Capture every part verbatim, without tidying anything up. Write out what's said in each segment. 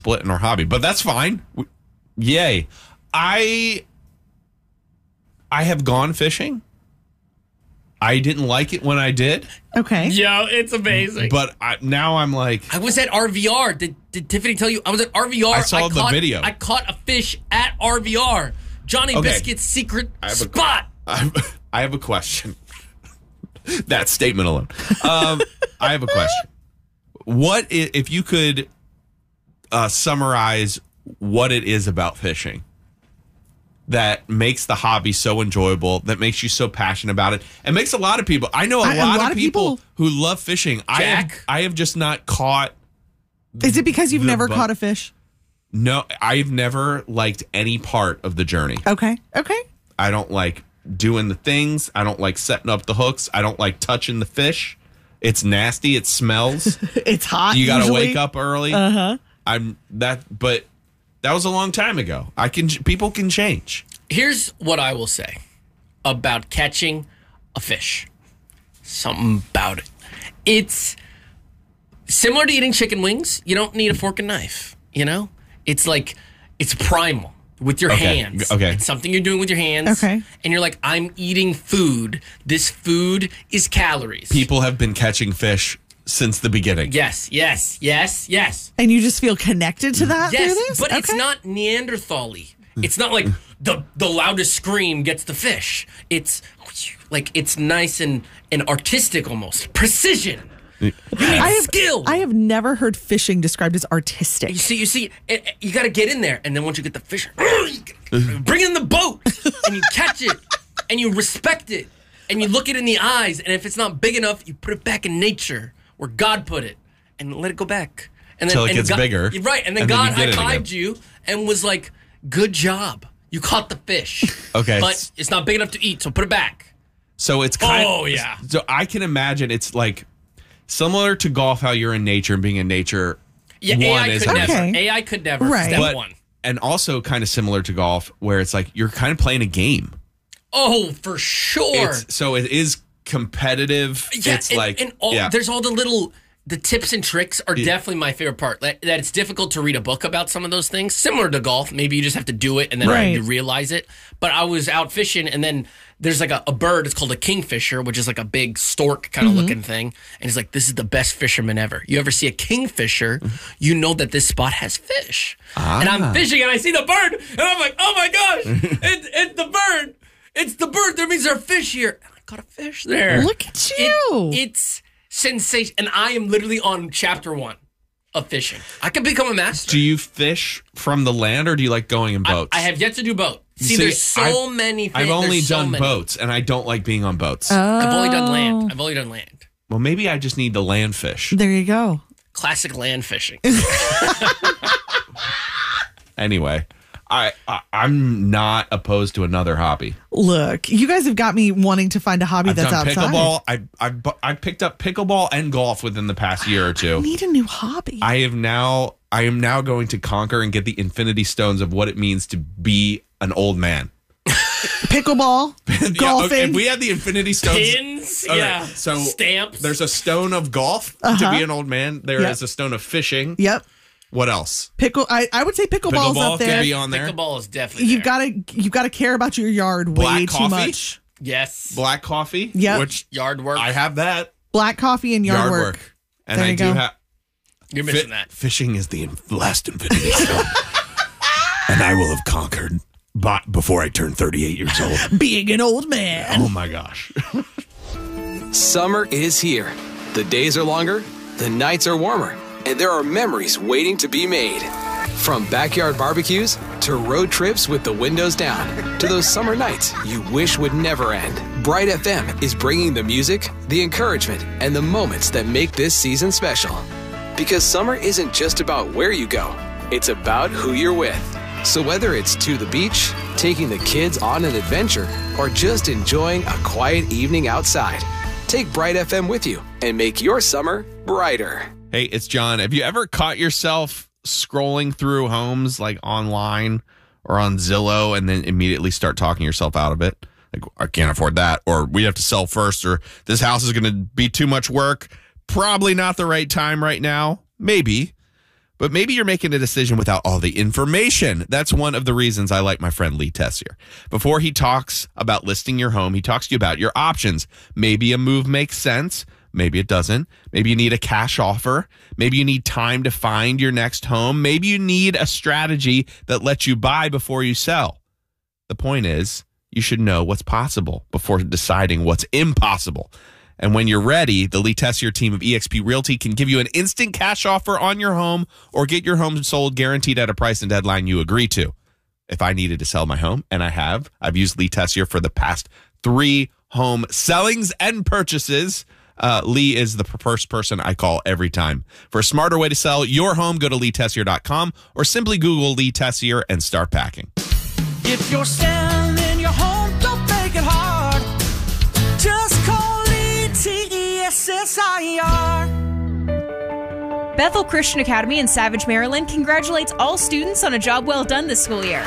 splitting our hobby, but that's fine. Yay. I I have gone fishing. I didn't like it when I did. Okay. Yo, it's amazing. But I, now I'm like... I was at R V R. Did, did Tiffany tell you? I was at R V R. I saw I the caught, video. I caught a fish at R V R. Johnny Okay. Biscuit's secret I have a- spot. I have, I have a question. That statement alone. Um, I have a question. What i- if you could uh, summarize what it is about fishing that makes the hobby so enjoyable, that makes you so passionate about it, and makes a lot of people. I know a, I- a lot, lot of of people, people- who love fishing. I have, Jack? I have just not caught. Is it because you've The never bu- caught a fish? No, I've never liked any part of the journey. Okay. Okay. I don't like doing the things. I don't like setting up the hooks. I don't like touching the fish. It's nasty. It smells. It's hot. You got to usually. wake up early. Uh huh. I'm that, but that was a long time ago. I can. People can change. Here's what I will say about catching a fish. Something about it. It's similar to eating chicken wings. You don't need a fork and knife, you know? It's like, it's primal with your Okay, hands. okay. It's something you're doing with your hands. Okay. And you're like, I'm eating food. This food is calories. People have been catching fish since the beginning. Yes, yes, yes, yes. And you just feel connected to that Yes, through this? but it's Okay. not Neanderthal-y. It's not like the the loudest scream gets the fish. It's like it's nice and, and artistic almost. Precision. You need I have, skill. I have never heard fishing described as artistic. You see, you see, it, it- you got to get in there, and then once you get the fish, you bring in the boat, and you catch it, and you respect it, and you look it in the eyes, and if it's not big enough, you put it back in nature where God put it, and let it go back. And then Till it and gets God, bigger, right? And then and then God you get it high-fived again. you and was like, "Good job, you caught the fish." Okay. but it's not big enough to eat, so put it back. So it's kind Oh, of, yeah. So I can imagine it's like similar to golf, how you're in nature and being in nature. Yeah, one A I is could never. Okay. A I could never. Right. Step but, one. and also kind of similar to golf, where it's like you're kind of playing a game. Oh, for sure. It's, so it is competitive. Yeah, it's and, like and all, yeah. there's all the little the tips and tricks are definitely my favorite part. That, that it's difficult to read a book about some of those things. Similar to golf, maybe you just have to do it and then Right. you realize it. But I was out fishing and then there's like a, a bird. It's called a kingfisher, which is like a big stork kind of looking thing. And it's like, this is the best fisherman ever. You ever see a kingfisher, you know that this spot has fish. And I'm fishing and I see the bird and I'm like, oh my gosh, it's, it's the bird. It's the bird. That means there's a fish here. And I caught a fish there. Look at you. It, it's sensation. And I am literally on chapter one of fishing. I could become a master. Do you fish from the land or do you like going in boats? I have yet to do boat. See, See, there's so I've- many fish. I've only there's so done many. boats, and I don't like being on boats. I've only done land. I've only done land. well, maybe I just need to land fish. There you go. Classic land fishing. Anyway, I, I I'm not opposed to another hobby. Look, you guys have got me wanting to find a hobby I've that's done outside. pickleball. I I I picked up pickleball and golf within the past year or I two. need a new hobby. I have now I am now going to conquer and get the infinity stones of what it means to be an old man. Pickleball, Yeah, golfing. okay, if we had the infinity stones. Pins, All right, yeah. so Stamps. There's a stone of golf to Uh-huh. be an old man. There is Yep. a stone of fishing. Yep. What else? Pickle. I, I would say pickleball's Pickleball up can there. be on there. Pickleball is definitely You there. gotta you gotta care about your yard Black way too coffee? much. Yes. Black coffee. Yep. Which Yard work. I have that. Black coffee and yard, work. And There I you do go. have. You're missing that. Fishing is the in- last infinity stone. And I will have conquered by, before I turn thirty-eight years old. Being an old man. Oh my gosh. Summer is here. The days are longer, the nights are warmer, and there are memories waiting to be made. From backyard barbecues to road trips with the windows down to those summer nights you wish would never end. Bright F M is bringing the music, the encouragement, and the moments that make this season special. Because summer isn't just about where you go, it's about who you're with. So whether it's to the beach, taking the kids on an adventure, or just enjoying a quiet evening outside, take Bright F M with you and make your summer brighter. Hey, it's John. Have you ever caught yourself scrolling through homes like online or on Zillow and then immediately start talking yourself out of it? Like, I can't afford that, or we have to sell first, or this house is going to be too much work. Probably not the right time right now. Maybe. but maybe you're making a decision without all the information. That's one of the reasons I like my friend Lee Tessier. Before he talks about listing your home, he talks to you about your options. Maybe a move makes sense. Maybe it doesn't. Maybe you need a cash offer. Maybe you need time to find your next home. Maybe you need a strategy that lets you buy before you sell. The point is, you should know what's possible before deciding what's impossible. And when you're ready, the Lee Tessier team of eXp Realty can give you an instant cash offer on your home or get your home sold guaranteed at a price and deadline you agree to. If I needed to sell my home, and I have, I've used Lee Tessier for the past three home sellings and purchases. Uh, Lee is the first person I call every time. For a smarter way to sell your home, go to lee tessier dot com or simply Google Lee Tessier and start packing. If you're selling your home, don't make it hard. Just call Lee T E S S I R. Bethel Christian Academy in Savage, Maryland congratulates all students on a job well done this school year.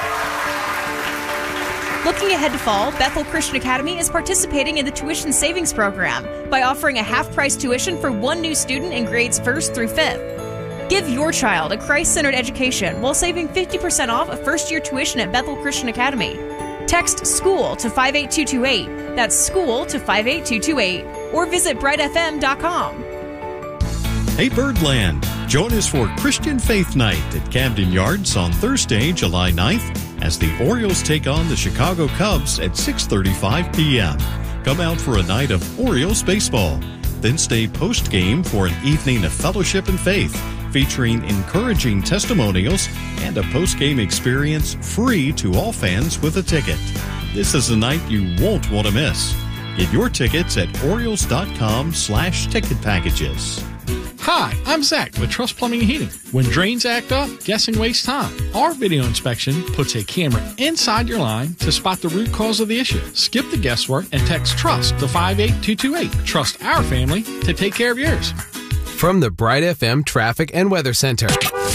Looking ahead to fall, Bethel Christian Academy is participating in the Tuition Savings Program by offering a half-price tuition for one new student in grades first through fifth. Give your child a Christ-centered education while saving fifty percent off a first-year tuition at Bethel Christian Academy. Text SCHOOL to five eight two two eight. That's SCHOOL to five eight two two eight. Or visit bright f m dot com. Hey Birdland, join us for Christian Faith Night at Camden Yards on Thursday, July ninth, as the Orioles take on the Chicago Cubs at six thirty-five p.m. Come out for a night of Orioles baseball. Then stay post-game for an evening of fellowship and faith, featuring encouraging testimonials and a post-game experience free to all fans with a ticket. This is a night you won't want to miss. Get your tickets at orioles dot com slash ticket packages. Hi, I'm Zach with Trust Plumbing and Heating. When drains act up, guessing wastes time. Our video inspection puts a camera inside your line to spot the root cause of the issue. Skip the guesswork and text TRUST to five eight two two eight. Trust our family to take care of yours. From the Bright F M Traffic and Weather Center.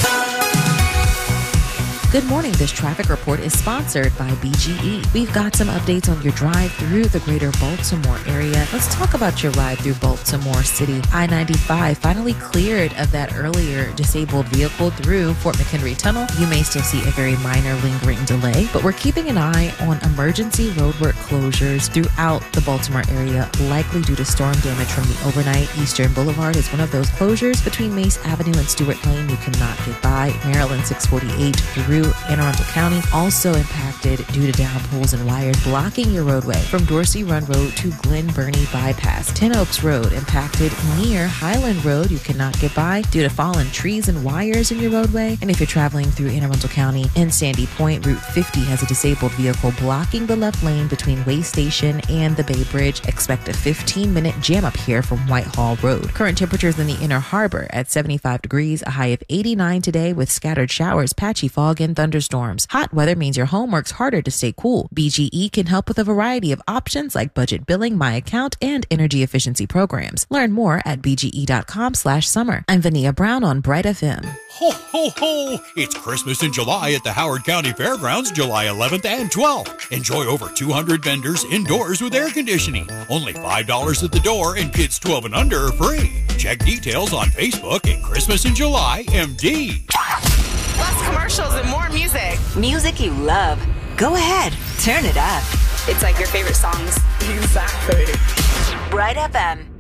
Good morning. This traffic report is sponsored by B G E. We've got some updates on your drive through the greater Baltimore area. Let's talk about your ride through Baltimore City. I ninety-five finally cleared of that earlier disabled vehicle through Fort McHenry Tunnel. You may still see a very minor lingering delay, but we're keeping an eye on emergency roadwork closures throughout the Baltimore area, likely due to storm damage from the overnight. Eastern Boulevard is one of those closures between Mace Avenue and Stewart Lane. You cannot get by. Maryland six forty-eight through Anne Arundel County also impacted due to downpouls and wires blocking your roadway from Dorsey Run Road to Glen Burnie Bypass. Ten Oaks Road impacted near Highland Road. You cannot get by due to fallen trees and wires in your roadway. And if you're traveling through Anne Arundel County in Sandy Point, Route fifty has a disabled vehicle blocking the left lane between Way Station and the Bay Bridge. Expect a fifteen minute jam up here from Whitehall Road. Current temperatures in the Inner Harbor at seventy-five degrees, a high of eighty-nine today with scattered showers, patchy fog, and thunderstorms. Hot weather means your home works harder to stay cool. B G E can help with a variety of options like budget billing, My Account, and energy efficiency programs. Learn more at b g e dot com slash summer. I'm Vania Brown on Bright F M. Ho, ho, ho! It's Christmas in July at the Howard County Fairgrounds, July eleventh and twelfth. Enjoy over two hundred vendors indoors with air conditioning. Only five dollars at the door, and kids twelve and under are free. Check details on Facebook at Christmas in July M D. Less commercials and more music. Music you love. Go ahead, turn it up. It's like your favorite songs. Exactly. Bright F M.